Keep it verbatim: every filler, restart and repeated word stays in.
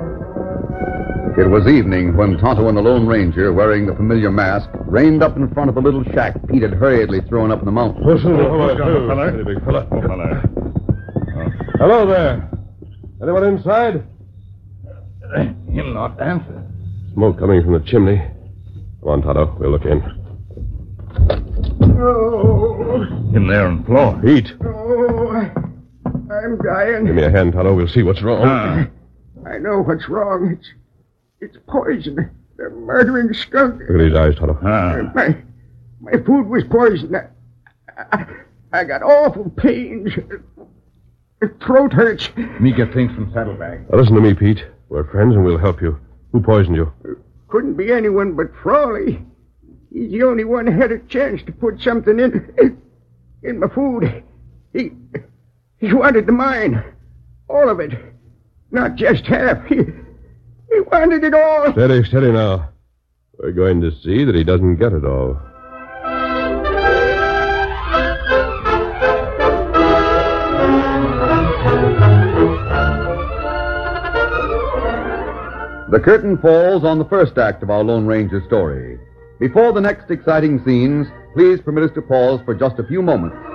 It was evening when Tonto and the Lone Ranger, wearing the familiar mask, reined up in front of the little shack Pete had hurriedly thrown up in the mountains. Hello there. Anyone inside? Him not answer. Smoke coming from the chimney. Come on, Tonto. We'll look in. Oh, Him there on the floor. Pete. oh, I'm dying. Give me a hand, Tonto. We'll see what's wrong. Ah. I know what's wrong. It's it's poison. The murdering skunk. Look at his eyes, Tonto. Ah. My my food was poisoned. I, I, I got awful pains. The throat hurts. Me get things from saddlebag. Now, listen to me, Pete. We're friends and we'll help you. Who poisoned you? Couldn't be anyone but Frawley. He's the only one who had a chance to put something in in my food. He he wanted the mine. All of it. Not just half. He, he wanted it all. Steady, steady now. We're going to see that he doesn't get it all. The curtain falls on the first act of our Lone Ranger story. Before the next exciting scenes, please permit us to pause for just a few moments